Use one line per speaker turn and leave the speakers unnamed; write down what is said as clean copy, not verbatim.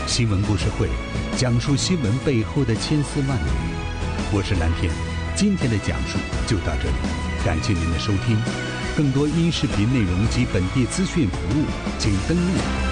新闻故事会，讲述新闻背后的千丝万缕。我是蓝天，今天的讲述就到这里，感谢您的收听。更多音视频内容及本地资讯服务，请登录